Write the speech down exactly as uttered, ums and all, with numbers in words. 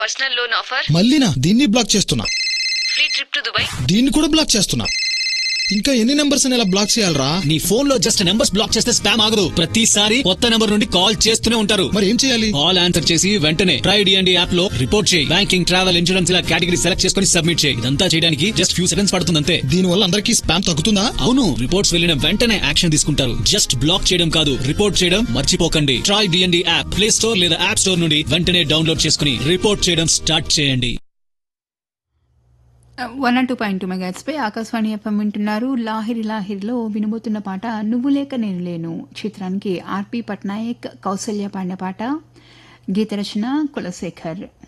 Personal loan offer. మళ్ళీనా? దీన్ని black చేస్తున్నా. Free trip to Dubai. దీన్ని కూడా బ్లాక్ చేస్తున్నా. ఇంకా ఎన్ని నెంబర్స్ ఇలా బ్లాక్ చేయాలరా? నీ ఫోన్ లో జస్ట్ నెంబర్స్ బ్లాక్ చేస్తే స్పామ్ ఆగదు. ప్రతిసారి కొత్త నెంబర్ నుండి కాల్ చేస్తూనే ఉంటారు. మరి ఏం చేయాలి? కాల్ ఆన్సర్ చేసి వెంటనే ట్రై డిఎండి యాప్ లో రిపోర్ట్ చేయి. బ్యాంకింగ్, ట్రావెల్, ఇన్సూరెన్స్ ఇలా కేటగిరీ సెలెక్ట్ చేసుకుని సబ్మిట్ చేయి. ఇదంతా చేయడానికి జస్ట్ ఫ్యూ సెకండ్స్ పడుతుంది అంతే. దీని వల్ల అందరికీ స్పామ్ తగ్గుతుందా? అవును, రిపోర్ట్స్ వెళ్ళిన వెంటనే యాక్షన్ తీసుకుంటారు. జస్ట్ బ్లాక్ చేయడం కాదు, రిపోర్ట్ చేయడం మర్చిపోకండి. Try DND app play store లేదా యాప్ స్టోర్ నుండి వెంటనే డౌన్లోడ్ చేసుకుని రిపోర్ట్ చేయడం స్టార్ట్ చేయండి. One and two point two మెగాట్స్ pi Akashvani FM వింటున్నారు. లాహిరి లాహిరిలో వినబోతున్న పాట నువ్వు లేక నేను లేను చిత్రానికి ఆర్పి పట్నాయక్, కౌసల్య పాడిన పాట. గీత రచన కులశేఖర్.